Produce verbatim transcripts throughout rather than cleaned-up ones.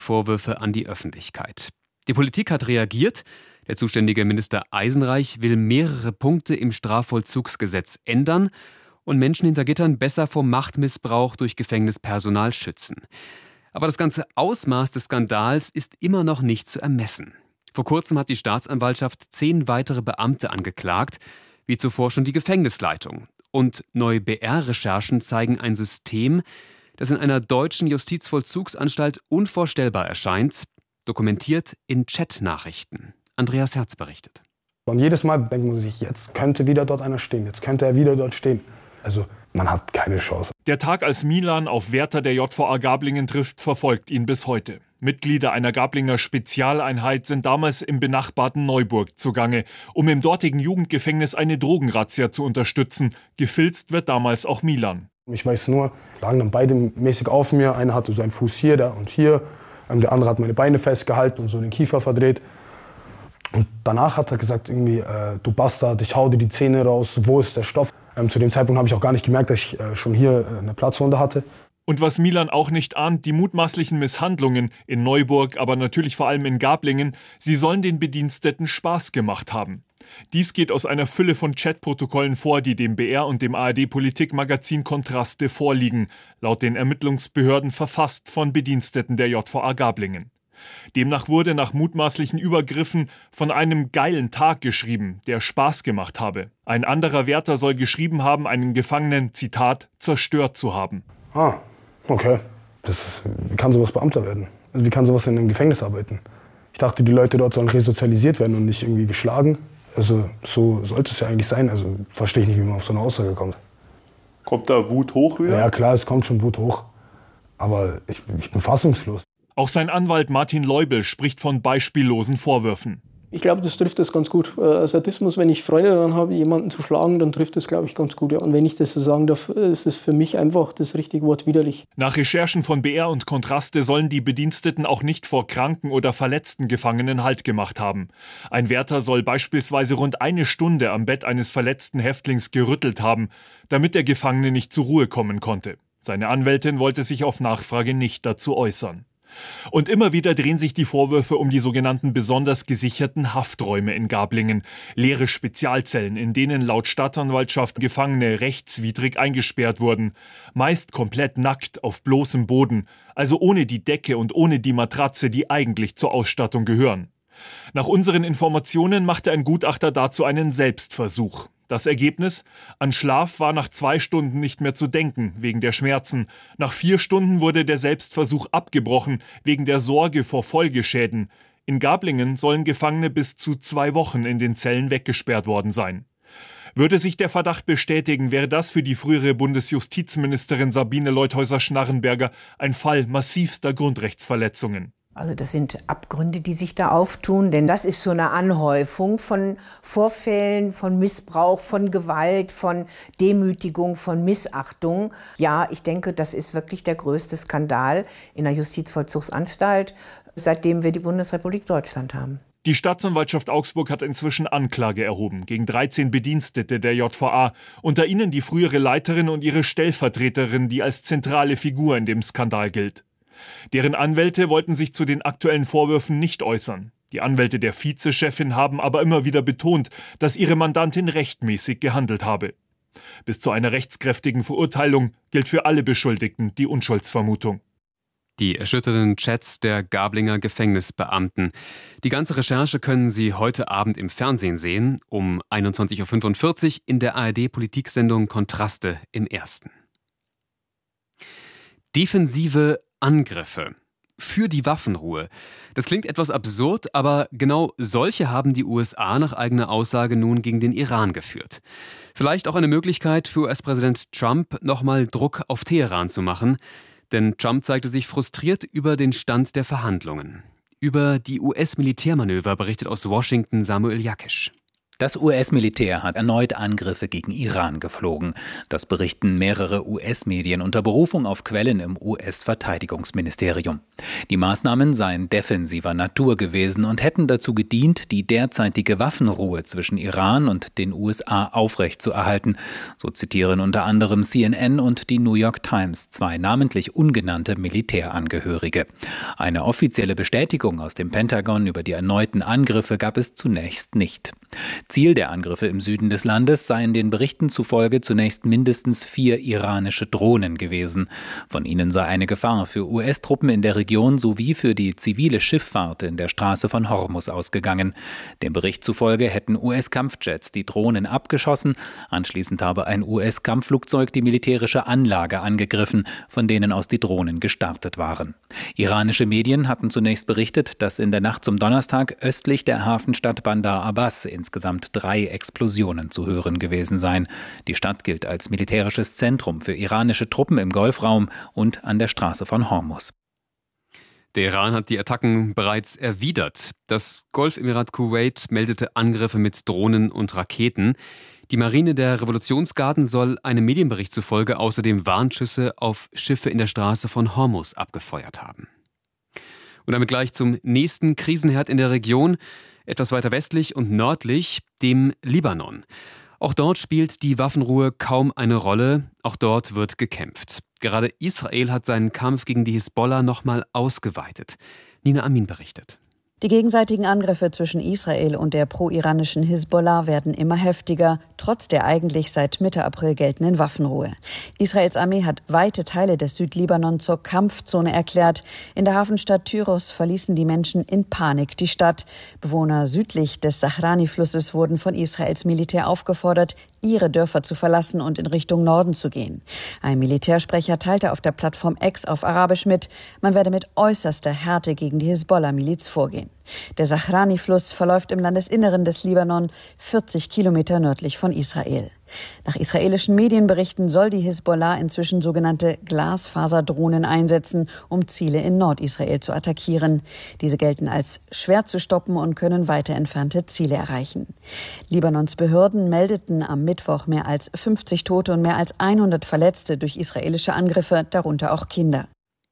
Vorwürfe an die Öffentlichkeit. Die Politik hat reagiert. Der zuständige Minister Eisenreich will mehrere Punkte im Strafvollzugsgesetz ändern und Menschen hinter Gittern besser vor Machtmissbrauch durch Gefängnispersonal schützen. Aber das ganze Ausmaß des Skandals ist immer noch nicht zu ermessen. Vor kurzem hat die Staatsanwaltschaft zehn weitere Beamte angeklagt, wie zuvor schon die Gefängnisleitung. Und neue B R-Recherchen zeigen ein System, das in einer deutschen Justizvollzugsanstalt unvorstellbar erscheint, dokumentiert in Chat-Nachrichten. Andreas Herz berichtet. Und jedes Mal denkt man sich, jetzt könnte wieder dort einer stehen, jetzt könnte er wieder dort stehen. Also man hat keine Chance. Der Tag, als Milan auf Wärter der J V A Gablingen trifft, verfolgt ihn bis heute. Mitglieder einer Gablinger Spezialeinheit sind damals im benachbarten Neuburg zugange, um im dortigen Jugendgefängnis eine Drogenrazzia zu unterstützen. Gefilzt wird damals auch Milan. Ich weiß nur, lagen dann beide mäßig auf mir. Einer hatte so einen Fuß hier, da und hier. Der andere hat meine Beine festgehalten und so den Kiefer verdreht. Und danach hat er gesagt, irgendwie, äh, du Bastard, ich hau dir die Zähne raus, wo ist der Stoff? Ähm, zu dem Zeitpunkt habe ich auch gar nicht gemerkt, dass ich äh, schon hier äh, eine Platzwunde hatte. Und was Milan auch nicht ahnt, die mutmaßlichen Misshandlungen in Neuburg, aber natürlich vor allem in Gablingen, sie sollen den Bediensteten Spaß gemacht haben. Dies geht aus einer Fülle von Chatprotokollen vor, die dem B R und dem A R D-Politikmagazin Kontraste vorliegen, laut den Ermittlungsbehörden verfasst von Bediensteten der J V A Gablingen. Demnach wurde nach mutmaßlichen Übergriffen von einem geilen Tag geschrieben, der Spaß gemacht habe. Ein anderer Wärter soll geschrieben haben, einen Gefangenen, Zitat, zerstört zu haben. Ah, okay. Das ist, wie kann sowas Beamter werden? Also wie kann sowas in einem Gefängnis arbeiten? Ich dachte, die Leute dort sollen resozialisiert werden und nicht irgendwie geschlagen. Also so sollte es ja eigentlich sein. Also verstehe ich nicht, wie man auf so eine Aussage kommt. Kommt da Wut hoch wieder? Ja klar, es kommt schon Wut hoch. Aber ich, ich bin fassungslos. Auch sein Anwalt Martin Leubel spricht von beispiellosen Vorwürfen. Ich glaube, das trifft das ganz gut. Äh, Sadismus, wenn ich Freude daran habe, jemanden zu schlagen, dann trifft das, glaube ich, ganz gut. Ja. Und wenn ich das so sagen darf, ist es für mich einfach das richtige Wort widerlich. Nach Recherchen von B R und Kontraste sollen die Bediensteten auch nicht vor kranken oder verletzten Gefangenen Halt gemacht haben. Ein Wärter soll beispielsweise rund eine Stunde am Bett eines verletzten Häftlings gerüttelt haben, damit der Gefangene nicht zur Ruhe kommen konnte. Seine Anwältin wollte sich auf Nachfrage nicht dazu äußern. Und immer wieder drehen sich die Vorwürfe um die sogenannten besonders gesicherten Hafträume in Gablingen. Leere Spezialzellen, in denen laut Staatsanwaltschaft Gefangene rechtswidrig eingesperrt wurden. Meist komplett nackt auf bloßem Boden, also ohne die Decke und ohne die Matratze, die eigentlich zur Ausstattung gehören. Nach unseren Informationen machte ein Gutachter dazu einen Selbstversuch. Das Ergebnis? An Schlaf war nach zwei Stunden nicht mehr zu denken, wegen der Schmerzen. Nach vier Stunden wurde der Selbstversuch abgebrochen, wegen der Sorge vor Folgeschäden. In Gablingen sollen Gefangene bis zu zwei Wochen in den Zellen weggesperrt worden sein. Würde sich der Verdacht bestätigen, wäre das für die frühere Bundesjustizministerin Sabine Leutheusser-Schnarrenberger ein Fall massivster Grundrechtsverletzungen. Also das sind Abgründe, die sich da auftun, denn das ist so eine Anhäufung von Vorfällen, von Missbrauch, von Gewalt, von Demütigung, von Missachtung. Ja, ich denke, das ist wirklich der größte Skandal in der Justizvollzugsanstalt, seitdem wir die Bundesrepublik Deutschland haben. Die Staatsanwaltschaft Augsburg hat inzwischen Anklage erhoben gegen dreizehn Bedienstete der J V A, unter ihnen die frühere Leiterin und ihre Stellvertreterin, die als zentrale Figur in dem Skandal gilt. Deren Anwälte wollten sich zu den aktuellen Vorwürfen nicht äußern. Die Anwälte der Vizechefin haben aber immer wieder betont, dass ihre Mandantin rechtmäßig gehandelt habe. Bis zu einer rechtskräftigen Verurteilung gilt für alle Beschuldigten die Unschuldsvermutung. Die erschütternden Chats der Gablinger Gefängnisbeamten. Die ganze Recherche können Sie heute Abend im Fernsehen sehen, um einundzwanzig Uhr fünfundvierzig in der A R D-Politiksendung Kontraste im Ersten. Defensive Angriffe. Für die Waffenruhe. Das klingt etwas absurd, aber genau solche haben die U S A nach eigener Aussage nun gegen den Iran geführt. Vielleicht auch eine Möglichkeit für U S-Präsident Trump, nochmal Druck auf Teheran zu machen. Denn Trump zeigte sich frustriert über den Stand der Verhandlungen. Über die U S-Militärmanöver berichtet aus Washington Samuel Jakisch. Das U S-Militär hat erneut Angriffe gegen Iran geflogen. Das berichten mehrere U S-Medien unter Berufung auf Quellen im U S-Verteidigungsministerium. Die Maßnahmen seien defensiver Natur gewesen und hätten dazu gedient, die derzeitige Waffenruhe zwischen Iran und den U S A aufrechtzuerhalten. So zitieren unter anderem C N N und die New York Times zwei namentlich ungenannte Militärangehörige. Eine offizielle Bestätigung aus dem Pentagon über die erneuten Angriffe gab es zunächst nicht. Ziel der Angriffe im Süden des Landes seien den Berichten zufolge zunächst mindestens vier iranische Drohnen gewesen. Von ihnen sei eine Gefahr für U S-Truppen in der Region sowie für die zivile Schifffahrt in der Straße von Hormuz ausgegangen. Dem Bericht zufolge hätten U S-Kampfjets die Drohnen abgeschossen. Anschließend habe ein U S-Kampfflugzeug die militärische Anlage angegriffen, von denen aus die Drohnen gestartet waren. Iranische Medien hatten zunächst berichtet, dass in der Nacht zum Donnerstag östlich der Hafenstadt Bandar Abbas insgesamt drei Explosionen zu hören gewesen seien. Die Stadt gilt als militärisches Zentrum für iranische Truppen im Golfraum und an der Straße von Hormuz. Der Iran hat die Attacken bereits erwidert. Das Golfemirat Kuwait meldete Angriffe mit Drohnen und Raketen. Die Marine der Revolutionsgarden soll einem Medienbericht zufolge außerdem Warnschüsse auf Schiffe in der Straße von Hormuz abgefeuert haben. Und damit gleich zum nächsten Krisenherd in der Region, etwas weiter westlich und nördlich, dem Libanon. Auch dort spielt die Waffenruhe kaum eine Rolle, auch dort wird gekämpft. Gerade Israel hat seinen Kampf gegen die Hisbollah nochmal ausgeweitet. Nina Amin berichtet. Die gegenseitigen Angriffe zwischen Israel und der pro-iranischen Hisbollah werden immer heftiger, trotz der eigentlich seit Mitte April geltenden Waffenruhe. Israels Armee hat weite Teile des Südlibanon zur Kampfzone erklärt. In der Hafenstadt Tyros verließen die Menschen in Panik die Stadt. Bewohner südlich des Sahrani-Flusses wurden von Israels Militär aufgefordert, ihre Dörfer zu verlassen und in Richtung Norden zu gehen. Ein Militärsprecher teilte auf der Plattform X auf Arabisch mit, man werde mit äußerster Härte gegen die Hisbollah-Miliz vorgehen. Der Sahrani-Fluss verläuft im Landesinneren des Libanon, vierzig Kilometer nördlich von Israel. Nach israelischen Medienberichten soll die Hisbollah inzwischen sogenannte Glasfaserdrohnen einsetzen, um Ziele in Nordisrael zu attackieren. Diese gelten als schwer zu stoppen und können weiter entfernte Ziele erreichen. Libanons Behörden meldeten am Mittwoch mehr als fünfzig Tote und mehr als hundert Verletzte durch israelische Angriffe, darunter auch Kinder.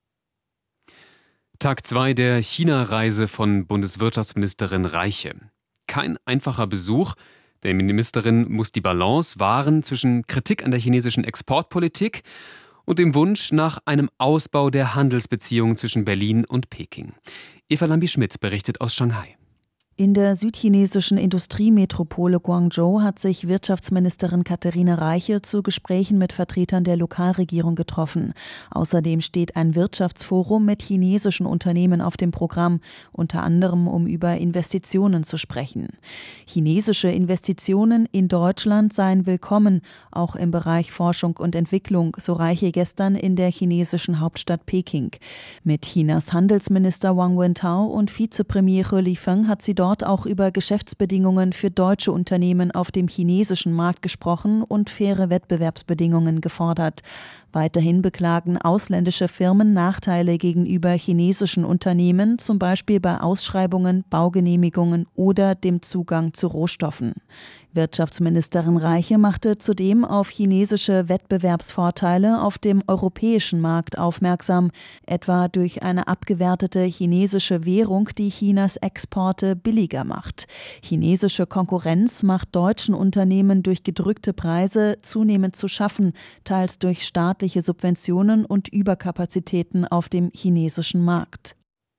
Tag zwei der China-Reise von Bundeswirtschaftsministerin Reiche. Kein einfacher Besuch. Der Ministerin muss die Balance wahren zwischen Kritik an der chinesischen Exportpolitik und dem Wunsch nach einem Ausbau der Handelsbeziehungen zwischen Berlin und Peking. Eva Lambi-Schmidt berichtet aus Shanghai. In der südchinesischen Industriemetropole Guangzhou hat sich Wirtschaftsministerin Katharina Reiche zu Gesprächen mit Vertretern der Lokalregierung getroffen. Außerdem steht ein Wirtschaftsforum mit chinesischen Unternehmen auf dem Programm, unter anderem um über Investitionen zu sprechen. Chinesische Investitionen in Deutschland seien willkommen, auch im Bereich Forschung und Entwicklung, so Reiche gestern in der chinesischen Hauptstadt Peking. Mit Chinas Handelsminister Wang Wentao und Vizepremier He Lifeng hat sie dort auch über Geschäftsbedingungen für deutsche Unternehmen auf dem chinesischen Markt gesprochen und faire Wettbewerbsbedingungen gefordert. Weiterhin beklagen ausländische Firmen Nachteile gegenüber chinesischen Unternehmen, zum Beispiel bei Ausschreibungen, Baugenehmigungen oder dem Zugang zu Rohstoffen. Wirtschaftsministerin Reiche machte zudem auf chinesische Wettbewerbsvorteile auf dem europäischen Markt aufmerksam, etwa durch eine abgewertete chinesische Währung, die Chinas Exporte billiger macht. Chinesische Konkurrenz macht deutschen Unternehmen durch gedrückte Preise zunehmend zu schaffen, teils durch staatliche Subventionen und Überkapazitäten auf dem chinesischen Markt.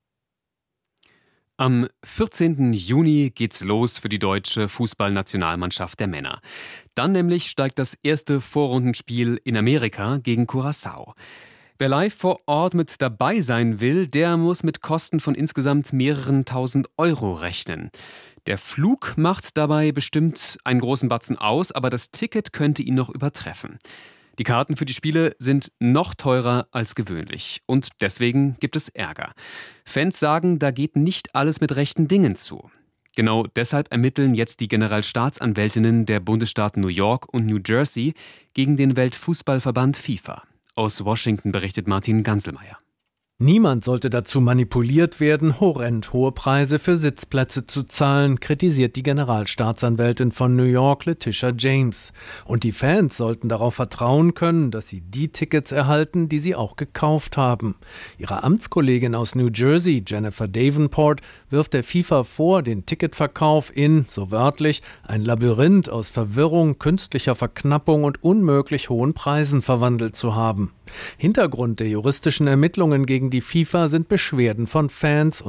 Am vierzehnten Juni geht's los für die deutsche Fußballnationalmannschaft der Männer. Dann nämlich steigt das erste Vorrundenspiel in Amerika gegen Curaçao. Wer live vor Ort mit dabei sein will, der muss mit Kosten von insgesamt mehreren tausend Euro rechnen. Der Flug macht dabei bestimmt einen großen Batzen aus, aber das Ticket könnte ihn noch übertreffen. Die Karten für die Spiele sind noch teurer als gewöhnlich und deswegen gibt es Ärger. Fans sagen, da geht nicht alles mit rechten Dingen zu. Genau deshalb ermitteln jetzt die Generalstaatsanwältinnen der Bundesstaaten New York und New Jersey gegen den Weltfußballverband FIFA. Aus Washington berichtet Martin Ganselmeier. Niemand sollte dazu manipuliert werden, horrend hohe Preise für Sitzplätze zu zahlen, kritisiert die Generalstaatsanwältin von New York, Letitia James. Und die Fans sollten darauf vertrauen können, dass sie die Tickets erhalten, die sie auch gekauft haben. Ihre Amtskollegin aus New Jersey, Jennifer Davenport, wirft der FIFA vor, den Ticketverkauf in, so wörtlich, ein Labyrinth aus Verwirrung, künstlicher Verknappung und unmöglich hohen Preisen verwandelt zu haben. Hintergrund der juristischen Ermittlungen gegen die FIFA sind Beschwerden von Fans